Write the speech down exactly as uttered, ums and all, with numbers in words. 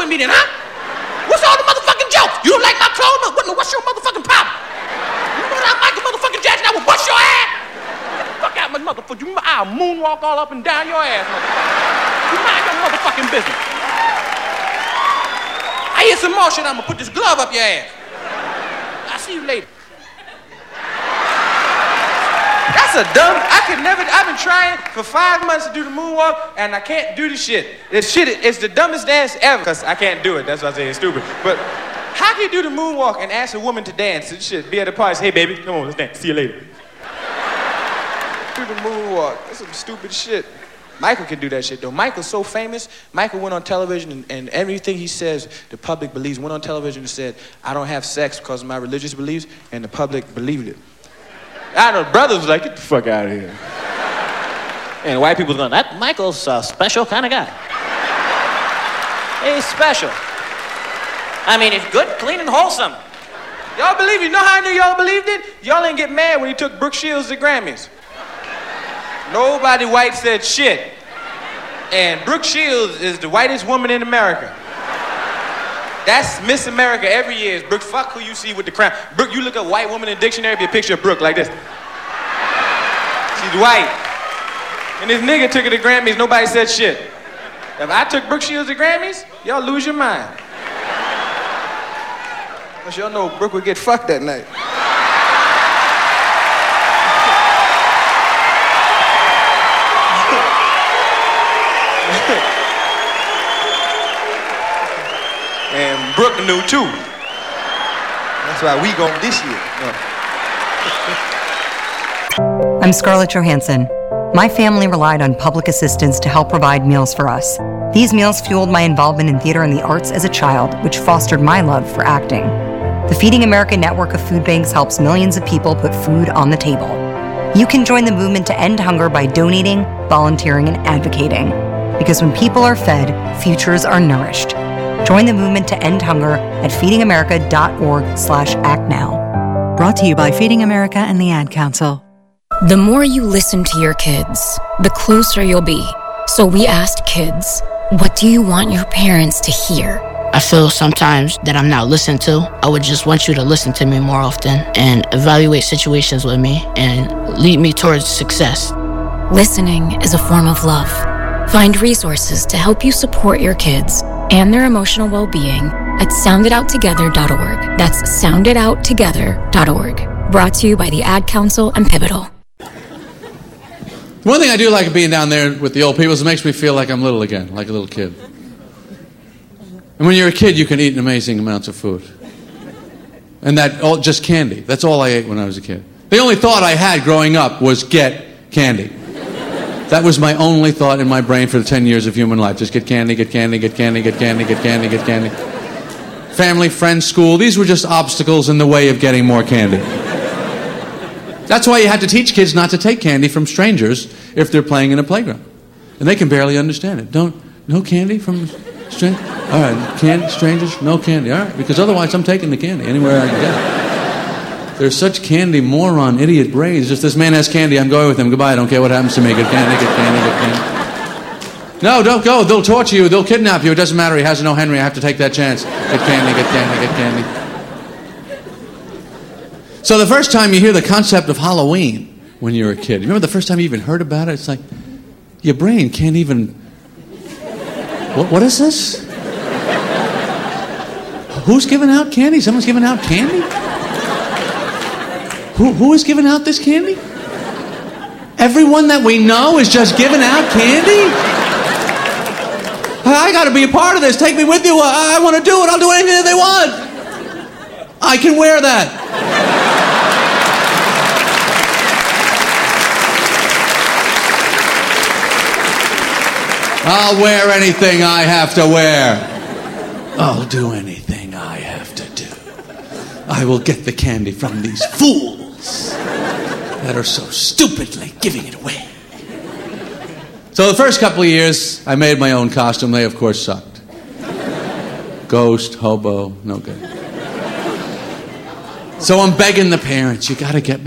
with me then, huh? What's all the motherfucking jokes? You don't like my clothes? What, what's your motherfucking problem? You know that Michael motherfucking Jackson, I will bust your ass. Get the fuck out, my motherfucker. You, I'll moonwalk all up and down your ass, motherfucker. You mind your motherfucking business. I hear some more shit, I'm gonna put this glove up your ass. I'll see you later. That's a dumb, I could never, I've been trying for five months to do the moonwalk, and I can't do the shit. This shit is the dumbest dance ever, because I can't do it, that's why I say it's stupid. But how can you do the moonwalk and ask a woman to dance and shit, be at a party, hey baby, come on, let's dance, see you later. Do the moonwalk, that's some stupid shit. Michael can do that shit though. Michael's so famous, Michael went on television and, and everything he says, the public believes. Went on television and said, I don't have sex because of my religious beliefs, and the public believed it. I know, brothers was like, get the fuck out of here. And white people going, that Michael's a special kind of guy. He's special. I mean, he's good, clean, and wholesome. Y'all believe it? You know how I knew y'all believed it? Y'all didn't get mad when he took Brooke Shields to Grammys. Nobody white said shit. And Brooke Shields is the whitest woman in America. That's Miss America every year. Is Brooke, fuck who you see with the crown. Brooke, you look up white woman in the dictionary, be a picture of Brooke like this. She's white. And this nigga took her to Grammys, nobody said shit. If I took Brooke Shields to Grammys, y'all lose your mind. Because y'all know Brooke would get fucked that night. And Brooke knew too. That's why we going this year. No. I'm Scarlett Johansson. My family relied on public assistance to help provide meals for us. These meals fueled my involvement in theater and the arts as a child, which fostered my love for acting. The Feeding America network of food banks helps millions of people put food on the table. You can join the movement to end hunger by donating, volunteering, and advocating. Because when people are fed, futures are nourished. Join the movement to end hunger at feedingamerica.org slash act now. Brought to you by Feeding America and the Ad Council. The more you listen to your kids, the closer you'll be. So we asked kids, what do you want your parents to hear? I feel sometimes that I'm not listened to. I would just want you to listen to me more often and evaluate situations with me and lead me towards success. Listening is a form of love. Find resources to help you support your kids and their emotional well-being at sound it out together dot org. That's sound it out together dot org. Brought to you by the Ad Council and Pivotal. One thing I do like being down there with the old people is it makes me feel like I'm little again, like a little kid. And when you're a kid, you can eat amazing amounts of food. And that, all, just candy. That's all I ate when I was a kid. The only thought I had growing up was get candy. That was my only thought in my brain for the ten years of human life. Just get candy, get candy, get candy, get candy, get candy, get candy. Family, friends, school, these were just obstacles in the way of getting more candy. That's why you had to teach kids not to take candy from strangers if they're playing in a playground. And they can barely understand it. Don't, no candy from strangers? All right, candy, strangers, no candy. All right, because otherwise I'm taking the candy anywhere I can get it. There's such candy moron, idiot brains. If this man has candy, I'm going with him. Goodbye, I don't care what happens to me. Get candy, get candy, get candy. No, don't go. They'll torture you. They'll kidnap you. It doesn't matter. He has no Henry. I have to take that chance. Get candy, get candy, get candy. So the first time you hear the concept of Halloween when you're a kid, you remember the first time you even heard about it? It's like, your brain can't even... What, what is this? Who's giving out candy? Someone's giving out candy? Who, who is giving out this candy? Everyone that we know is just giving out candy? I gotta be a part of this. Take me with you. I, I want to do it. I'll do anything that they want. I can wear that. I'll wear anything I have to wear. I'll do anything I have to do. I will get the candy from these fools that are so stupidly giving it away. So the first couple of years, I made my own costume. They, of course, sucked. Ghost, hobo, no good. So I'm begging the parents, you got to get